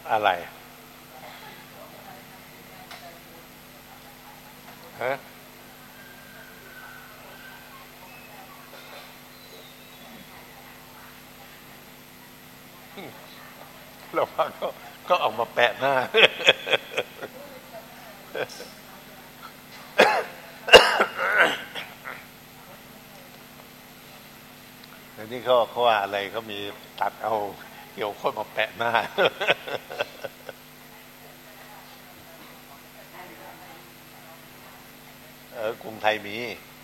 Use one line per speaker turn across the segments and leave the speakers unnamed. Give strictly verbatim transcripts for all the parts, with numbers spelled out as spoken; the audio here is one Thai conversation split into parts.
อะไรฮะเราพักก็ก็ออกมาแปะหน้าอันนี้เขาเขาว่าอะไรเขามีตัดเอาเกี่ยวข้นมาแปะหน้าเออกรุงไทยมี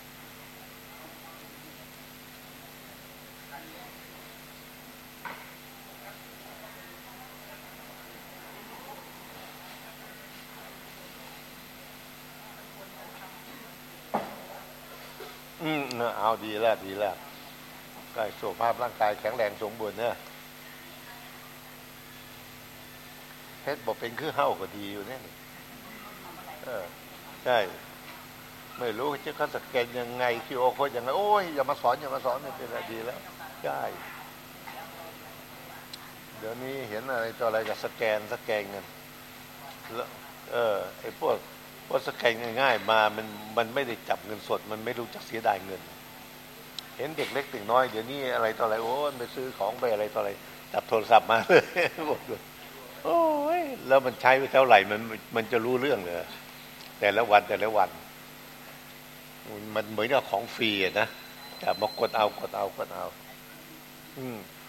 อืมเอาดีแล้วดีแล้วก็สุขภาพร่างกายแข็งแรงสมบูรณ์เนี่ยเพชรบอกเป็นคือเฮ้าก็ดีอยู่เนี่ยเออใช่ไม่รู้จะเขาสแกนยังไงคิวโอโค้ดยังไงโอ้ยอย่ามาสอนอย่ามาสอนเนี่ยเป็นอะไรดีแล้วใช่เดี๋ยวนี้เห็นอะไรต่ออะไรกับสแกนสแกนเงินแล้วเออไอ้พวกพวกสแกนง่ายๆมามันมันไม่ได้จับเงินสดมันไม่รู้จักเสียดายเงินเห็นเด็กเล็กเด็กน้อยเดี๋ยวนี้อะไรต่ออะไรโอ้ไปซื้อของไปอะไรต่ออะไรจับโทรศัพท์มาเลยหมดเลยโอ้ยแล้วมันใช้ไปเท่าไหร่มันมันจะรู้เรื่องเลยแต่ละวันแต่ละวันมันเหมือนกับของฟรีนะแต่มากดเอากดเอากดเอาอืม